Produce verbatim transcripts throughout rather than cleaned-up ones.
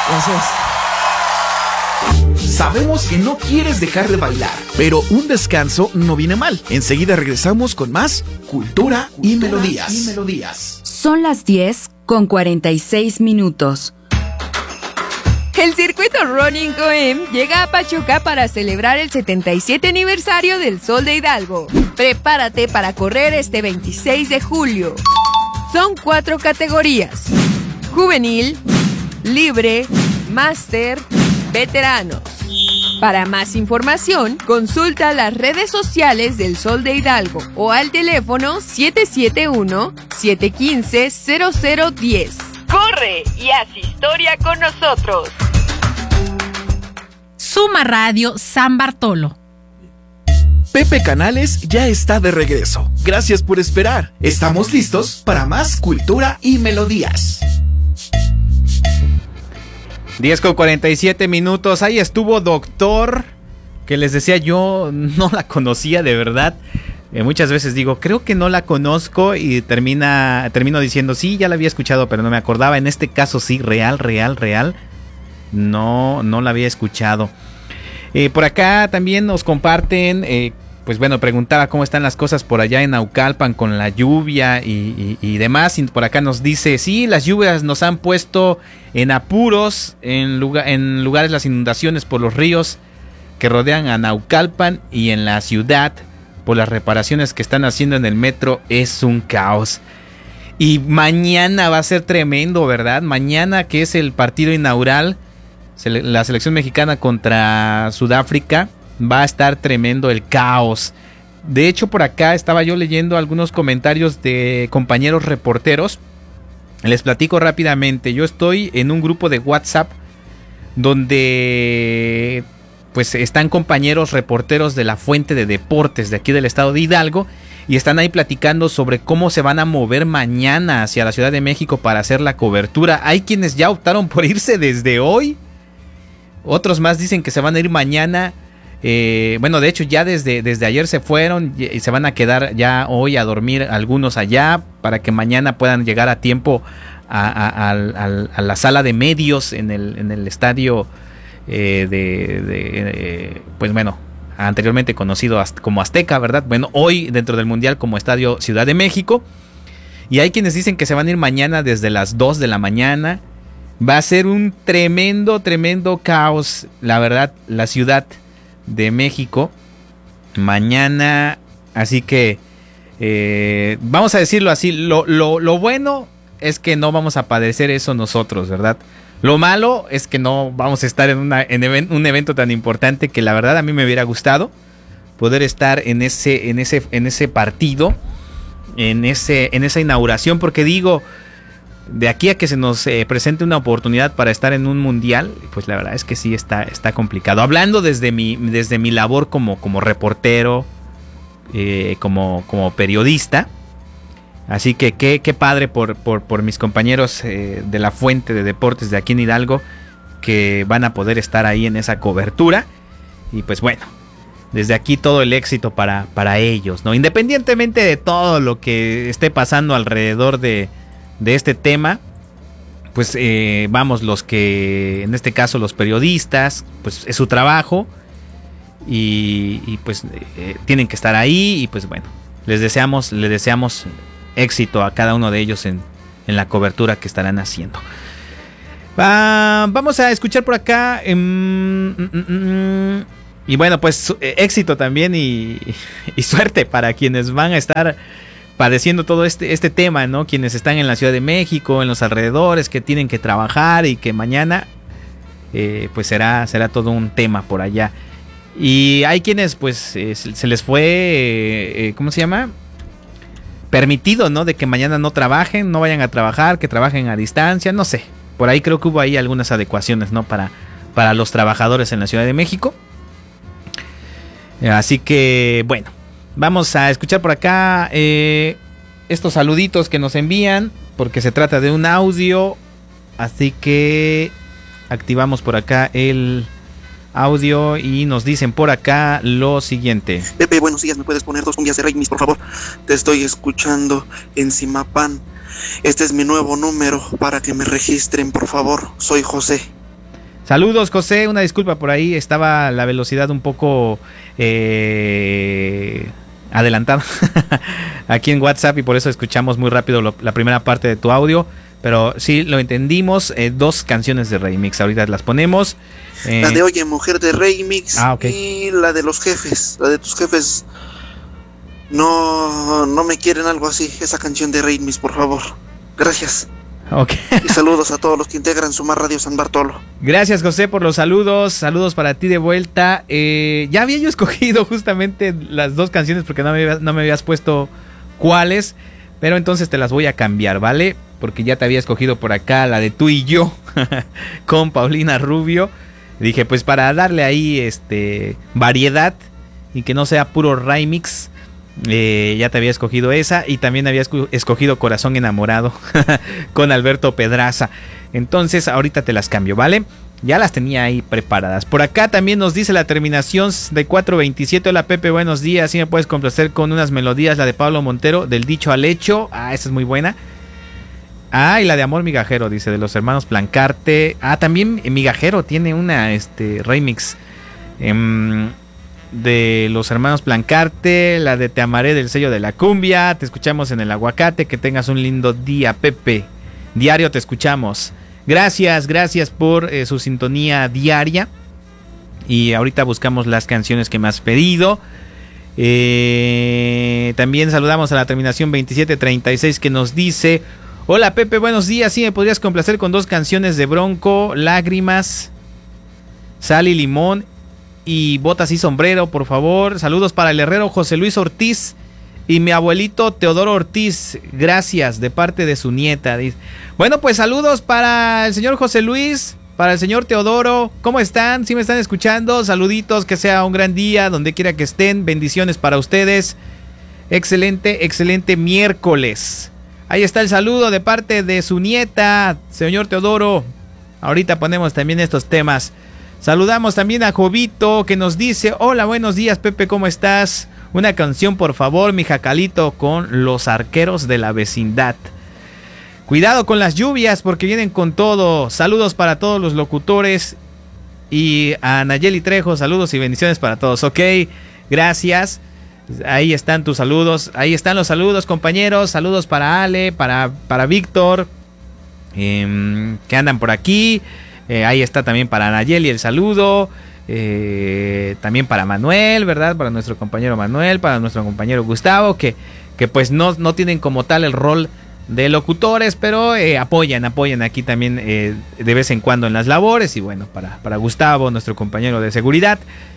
Gracias. Sabemos que no quieres dejar de bailar, pero un descanso no viene mal. Enseguida regresamos con más Cultura, Cultura y, melodías. y Melodías. Son las diez con cuarenta y seis minutos. El circuito Running Coem llega a Pachuca para celebrar el setenta y siete aniversario del Sol de Hidalgo. Prepárate para correr este veintiséis de julio. Son cuatro categorías: juvenil, libre, máster, veteranos. Para más información, consulta las redes sociales del Sol de Hidalgo o al teléfono siete siete uno, siete uno cinco, cero cero uno cero. ¡Corre y haz historia con nosotros! Suma Radio San Bartolo. Pepe Canales ya está de regreso. Gracias por esperar. Estamos listos para más Cultura y Melodías. diez con cuarenta y siete minutos. Ahí estuvo Doctor, que les decía yo no la conocía de verdad. Eh, muchas veces digo, creo que no la conozco y termina, termino diciendo, sí, ya la había escuchado, pero no me acordaba. En este caso sí, real, real, real. No, no la había escuchado. Eh, por acá también nos comparten, eh, pues bueno, preguntaba cómo están las cosas por allá en Naucalpan con la lluvia y, y, y demás. Y por acá nos dice, sí, las lluvias nos han puesto en apuros, en, lugar, en lugares las inundaciones por los ríos que rodean a Naucalpan y en la ciudad por las reparaciones que están haciendo en el metro es un caos. Y mañana va a ser tremendo, ¿verdad? Mañana, que es el partido inaugural, la selección mexicana contra Sudáfrica, va a estar tremendo el caos. De hecho, por acá estaba yo leyendo algunos comentarios de compañeros reporteros. Les platico rápidamente. Yo estoy en un grupo de WhatsApp donde pues están compañeros reporteros de la Fuente de Deportes de aquí del estado de Hidalgo y están ahí platicando sobre cómo se van a mover mañana hacia la Ciudad de México para hacer la cobertura. Hay quienes ya optaron por irse desde hoy. Otros más dicen que se van a ir mañana. Eh, bueno, de hecho ya desde, desde ayer se fueron y se van a quedar ya hoy a dormir algunos allá para que mañana puedan llegar a tiempo a, a, a, a, a la sala de medios en el, en el estadio eh, de, de eh, pues bueno, anteriormente conocido como Azteca, ¿verdad? Bueno, hoy dentro del Mundial como Estadio Ciudad de México. Y hay quienes dicen que se van a ir mañana desde las dos de la mañana. Va a ser un tremendo, tremendo caos, la verdad, la Ciudad de México mañana. Así que eh, vamos a decirlo así, lo, lo, lo bueno es que no vamos a padecer eso nosotros, ¿verdad? Lo malo es que no vamos a estar en, una, en even, un evento tan importante que la verdad a mí me hubiera gustado poder estar en ese, en ese, en ese partido, en, ese, en esa inauguración, porque digo, de aquí a que se nos eh, presente una oportunidad para estar en un mundial, pues la verdad es que sí está, está complicado. Hablando desde mi, desde mi labor como, como reportero, eh, como, como periodista. Así que qué, qué padre por, por, por mis compañeros eh, de la Fuente de Deportes de aquí en Hidalgo, que van a poder estar ahí en esa cobertura. Y pues bueno, desde aquí todo el éxito para, para ellos, ¿no? Independientemente de todo lo que esté pasando alrededor de, de este tema, pues eh, vamos, los que, en este caso los periodistas, pues es su trabajo. Y, y pues eh, tienen que estar ahí. Y pues bueno, les deseamos, les deseamos éxito a cada uno de ellos en, en la cobertura que estarán haciendo. Uh, vamos a escuchar por acá. Um, mm, mm, mm, y bueno, pues eh, éxito también y, y suerte para quienes van a estar padeciendo todo este, este tema, ¿no? Quienes están en la Ciudad de México, en los alrededores, que tienen que trabajar y que mañana eh, pues será, será todo un tema por allá. Y hay quienes pues eh, se les fue, eh, ¿cómo se llama? Permitido, ¿no? De que mañana no trabajen, no vayan a trabajar, que trabajen a distancia, no sé. Por ahí creo que hubo ahí algunas adecuaciones, ¿no? Para, para los trabajadores en la Ciudad de México. Así que, bueno, vamos a escuchar por acá eh, estos saluditos que nos envían, porque se trata de un audio. Así que activamos por acá el audio y nos dicen por acá lo siguiente. Pepe, buenos días, ¿me puedes poner dos cumbias de Reymis, por favor? Te estoy escuchando en Simapán. Este es mi nuevo número para que me registren, por favor. Soy José. Saludos, José, una disculpa por ahí, estaba la velocidad un poco eh, adelantada aquí en WhatsApp y por eso escuchamos muy rápido lo, la primera parte de tu audio, pero sí, lo entendimos, eh, dos canciones de remix, ahorita las ponemos. Eh, la de Oye Mujer de remix ah, okay. Y la de los jefes, la de tus jefes no, no me quieren, algo así, esa canción de remix, por favor. Gracias. Okay. Y saludos a todos los que integran Sumar Radio San Bartolo. Gracias, José, por los saludos. Saludos para ti de vuelta. Eh, ya había yo escogido justamente las dos canciones porque no me, habías, no me habías puesto cuáles, pero entonces te las voy a cambiar, ¿vale? Porque ya te había escogido por acá la de Tú y Yo con Paulina Rubio. Dije, pues para darle ahí este variedad y que no sea puro remix. Eh, ya te había escogido esa y también había escogido Corazón Enamorado con Alberto Pedraza. Entonces ahorita te las cambio, ¿vale? Ya las tenía ahí preparadas. Por acá también nos dice la terminación de cuatro veintisiete. Hola Pepe, buenos días. Si me puedes complacer con unas melodías, la de Pablo Montero, Del Dicho al Hecho. Ah, esa es muy buena. Ah, y la de Amor Migajero, dice, de los hermanos Plancarte. Ah, también Migajero tiene una este remix eh, de los hermanos Plancarte, la de Te Amaré del Sello de la Cumbia. Te escuchamos en el Aguacate. Que tengas un lindo día, Pepe. Diario te escuchamos. Gracias, gracias por eh, su sintonía diaria. Y ahorita buscamos las canciones que me has pedido. Eh, también saludamos a la terminación veintisiete treinta y seis que nos dice: hola Pepe, buenos días. Sí, me podrías complacer con dos canciones de Bronco, Lágrimas, Sal y Limón y Botas y Sombrero, por favor. Saludos para el herrero José Luis Ortiz y mi abuelito Teodoro Ortiz. Gracias, de parte de su nieta. Bueno, pues saludos para el señor José Luis, para el señor Teodoro. ¿Cómo están? ¿Sí me están escuchando? Saluditos, que sea un gran día donde quiera que estén. Bendiciones para ustedes. Excelente, excelente miércoles. Ahí está el saludo de parte de su nieta, señor Teodoro. Ahorita ponemos también estos temas. Saludamos también a Jovito, que nos dice: hola, buenos días Pepe, ¿cómo estás? Una canción por favor, mi jacalito, con Los Arqueros de la Vecindad. Cuidado con las lluvias porque vienen con todo. Saludos para todos los locutores. Y a Nayeli Trejo, saludos y bendiciones para todos. Ok, gracias. Ahí están tus saludos. Ahí están los saludos, compañeros. Saludos para Ale, para, para Víctor, eh, que andan por aquí. Eh, ahí está también para Nayeli el saludo. Eh, también para Manuel, ¿verdad? Para nuestro compañero Manuel, para nuestro compañero Gustavo, que, que pues no, no tienen como tal el rol de locutores, pero eh, apoyan, apoyan aquí también eh, de vez en cuando en las labores. Y bueno, para, para Gustavo, nuestro compañero de seguridad,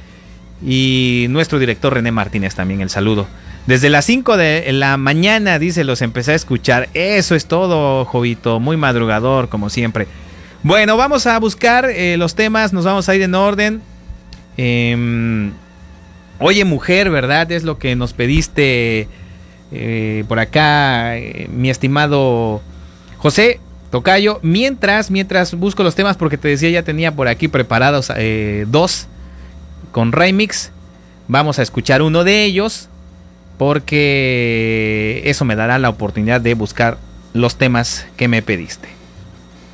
y nuestro director René Martínez también el saludo. Desde las cinco de la mañana, dice, los empecé a escuchar. Eso es todo, Jovito, muy madrugador como siempre. Bueno, vamos a buscar eh, los temas, nos vamos a ir en orden. Eh, Oye Mujer, ¿verdad? Es lo que nos pediste eh, por acá, eh, mi estimado José Tocayo. Mientras, mientras busco los temas, porque te decía, ya tenía por aquí preparados eh, dos con remix. Vamos a escuchar uno de ellos, porque eso me dará la oportunidad de buscar los temas que me pediste.